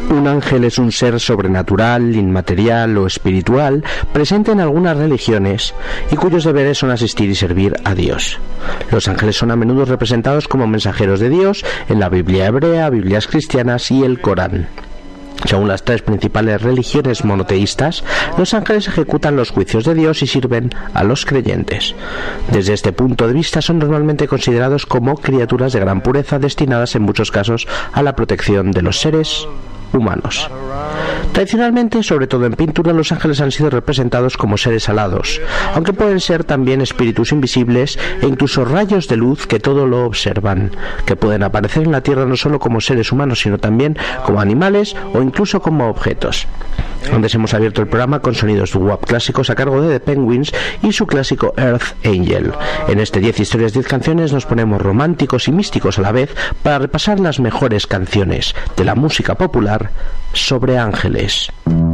Un ángel es un ser sobrenatural, inmaterial o espiritual presente en algunas religiones y cuyos deberes son asistir y servir a Dios. Los ángeles son a menudo representados como mensajeros de Dios en la Biblia hebrea, Biblias cristianas y el Corán. Según las tres principales religiones monoteístas, los ángeles ejecutan los juicios de Dios y sirven a los creyentes. Desde este punto de vista son normalmente considerados como criaturas de gran pureza destinadas en muchos casos a la protección de los seres humanos. Tradicionalmente, sobre todo en pintura, los ángeles han sido representados como seres alados, aunque pueden ser también espíritus invisibles e incluso rayos de luz que todo lo observan, que pueden aparecer en la Tierra no solo como seres humanos, sino también como animales o incluso como objetos. Antes hemos abierto el programa con sonidos doo-wop clásicos a cargo de The Penguins y su clásico Earth Angel. En este 10 historias 10 canciones nos ponemos románticos y místicos a la vez para repasar las mejores canciones de la música popular sobre ángeles.